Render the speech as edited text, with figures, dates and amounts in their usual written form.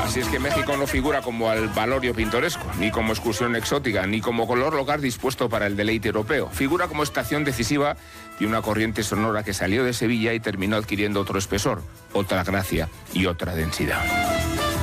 Así es que México no figura como al valorio pintoresco, ni como excursión exótica, ni como color local dispuesto para el deleite europeo. Figura como estación decisiva de una corriente sonora que salió de Sevilla y terminó adquiriendo otro espesor, otra gracia y otra densidad.